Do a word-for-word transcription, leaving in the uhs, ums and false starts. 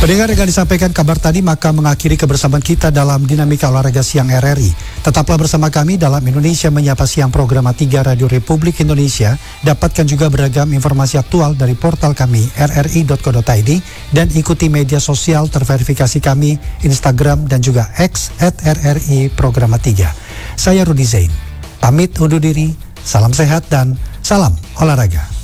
Pendengar, dengan disampaikan kabar tadi maka mengakhiri kebersamaan kita dalam Dinamika Olahraga Siang R R I. Tetaplah bersama kami dalam Indonesia Menyapa Siang program tiga Radio Republik Indonesia. Dapatkan juga beragam informasi aktual dari portal kami r r i dot co dot i d dan ikuti media sosial terverifikasi kami Instagram dan juga X at r r i program tiga. Saya Rudi Zain. Pamit undur diri, salam sehat dan salam olahraga.